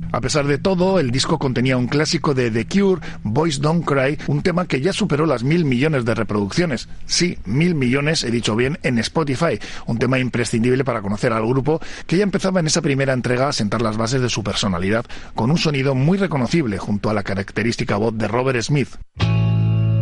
A pesar de todo, el disco contenía un clásico de The Cure, Boys Don't Cry, un tema que ya superó las 1.000 millones de reproducciones. Sí, 1.000 millones, he dicho bien, en Spotify. Un tema imprescindible para conocer al grupo, que ya empezaba en esa primera entrega a sentar las bases de su personalidad, con un sonido muy reconocible junto a la característica voz de Robert Smith.